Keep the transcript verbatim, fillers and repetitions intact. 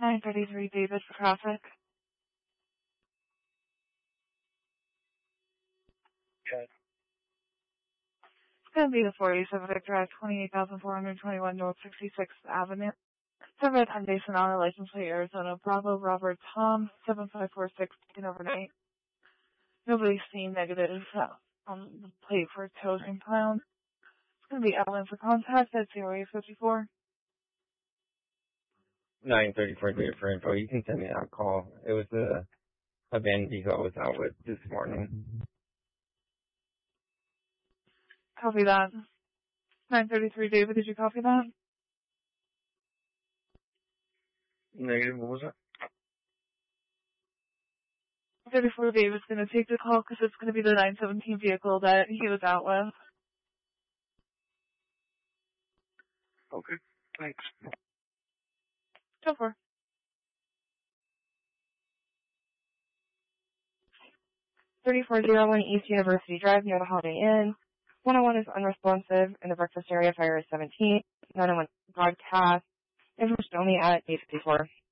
nine thirty-three David for traffic. Okay. It's going to be the four eighty-seven Victor at twenty-eight thousand four hundred twenty-one North sixty-sixth Avenue. Seven Hyundai Sonata, license plate Arizona, Bravo, Robert, Tom, seven five four six, taken overnight. Nobody's seen negative uh, on the plate for towed impound. It's going to be Ellen for contact at zero eight five four. nine thirty-four David for info. You can send me that call. It was a, a van vehicle I was out with this morning. Copy that. nine thirty-three David, did you copy that? Negative, what was that? thirty-four David's going to take the call because it's going to be the nine seventeen vehicle that he was out with. Okay, thanks. Go for it. thirty-four oh one East University Drive near the Holiday Inn. one oh one is unresponsive in the breakfast area. Fire is seventeen. nine oh one broadcast. Information only at eight fifty-four.